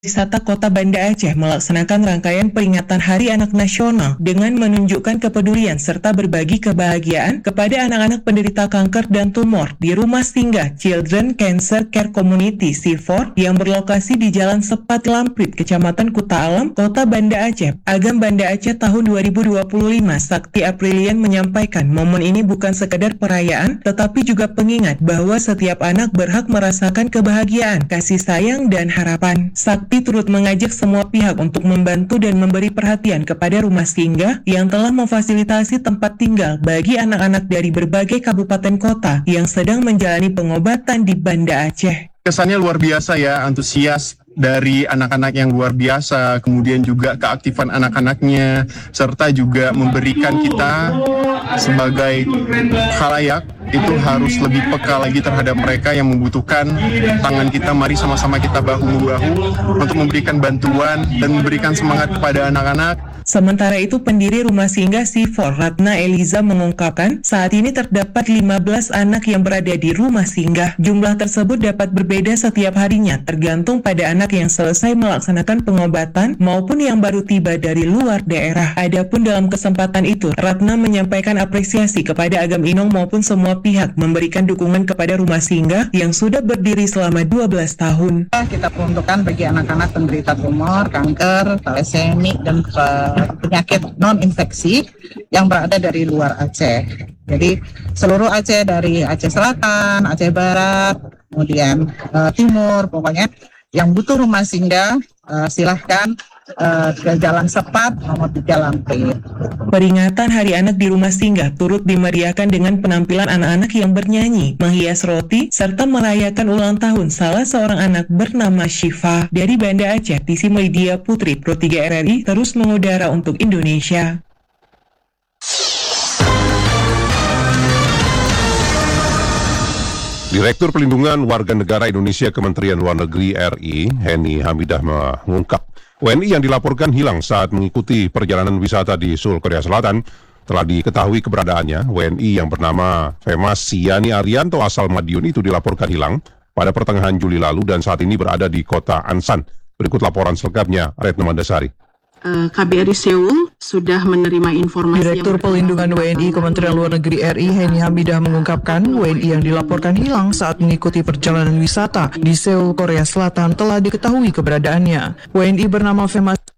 Wisata Kota Banda Aceh melaksanakan rangkaian peringatan Hari Anak Nasional dengan menunjukkan kepedulian serta berbagi kebahagiaan kepada anak-anak penderita kanker dan tumor di Rumah Singgah Children Cancer Care Community C4 yang berlokasi di Jalan Sepat Lamprit, Kecamatan Kuta Alam, Kota Banda Aceh. Agam Banda Aceh tahun 2025, Sakti Aprilian menyampaikan momen ini bukan sekedar perayaan, tetapi juga pengingat bahwa setiap anak berhak merasakan kebahagiaan, kasih sayang, dan harapan. Sakti turut mengajak semua pihak untuk membantu dan memberi perhatian kepada rumah singgah yang telah memfasilitasi tempat tinggal bagi anak-anak dari berbagai kabupaten kota yang sedang menjalani pengobatan di Banda Aceh. Kesannya luar biasa ya, antusias dari anak-anak yang luar biasa, kemudian juga keaktifan anak-anaknya, serta juga memberikan kita sebagai khalayak itu harus lebih peka lagi terhadap mereka yang membutuhkan tangan kita. Mari sama-sama kita bahu-membahu untuk memberikan bantuan dan memberikan semangat kepada anak-anak. Sementara itu, pendiri Rumah Singgah C4, Ratna Eliza, mengungkapkan saat ini terdapat 15 anak yang berada di rumah singgah. Jumlah tersebut dapat berbeda setiap harinya, tergantung pada anak yang selesai melaksanakan pengobatan maupun yang baru tiba dari luar daerah. Adapun dalam kesempatan itu, Ratna menyampaikan apresiasi kepada Agam Inong maupun semua pihak memberikan dukungan kepada rumah singgah yang sudah berdiri selama 12 tahun. Kita peruntukkan bagi anak-anak penderita tumor, kanker, thalassemik, dan penyakit non-infeksi yang berada dari luar Aceh. Jadi seluruh Aceh, dari Aceh Selatan, Aceh Barat, kemudian Timur, pokoknya yang butuh rumah singgah silahkan ke Jalan Sepat nomor 3 Lamprit. Peringatan Hari Anak di Rumah Singgah turut dimeriahkan dengan penampilan anak-anak yang bernyanyi, menghias roti, serta merayakan ulang tahun salah seorang anak bernama Syifa. Dari Banda Aceh, Tisi Media Putri, Pro 3 RRI, terus mengudara untuk Indonesia. Direktur Pelindungan Warga Negara Indonesia Kementerian Luar Negeri RI, Heni Hamidah, mengungkap WNI yang dilaporkan hilang saat mengikuti perjalanan wisata di Seoul, Korea Selatan. Telah diketahui keberadaannya. WNI yang bernama Femas Siani Arianto asal Madiun itu dilaporkan hilang pada pertengahan Juli lalu dan saat ini berada di kota Ansan. Berikut laporan selengkapnya, Retno Mandasari. KBRI Seoul sudah menerima informasi. Direktur Pelindungan WNI Kementerian Luar Negeri RI Heni Hamidah mengungkapkan WNI yang dilaporkan hilang saat mengikuti perjalanan wisata di Seoul, Korea Selatan telah diketahui keberadaannya. WNI bernama Femas